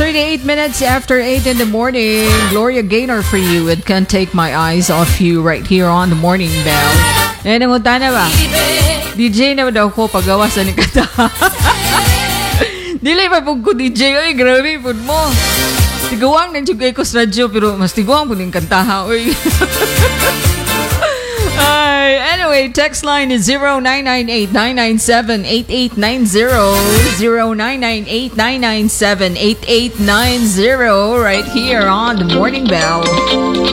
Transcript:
38 minutes after 8 in the morning. Gloria Gaynor for you. It can't take my eyes off you right here on the Morning Bell. Nanangunta na ba? DJ na daw ko pagawa sa ni kata. Dili pa po ko DJ. Oy, grabe po mo. Tigawang nang chugay ko sa radyo pero mas tigawang po ng kantaha. Oy. Anyway, text line is 0998-997-8890. 0998-997-8890 right here on the Morning Bell.